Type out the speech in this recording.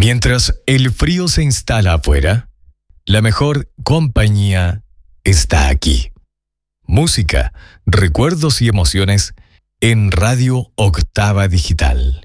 Mientras el frío se instala afuera, la mejor compañía está aquí. Música, recuerdos y emociones en Radio Octava Digital.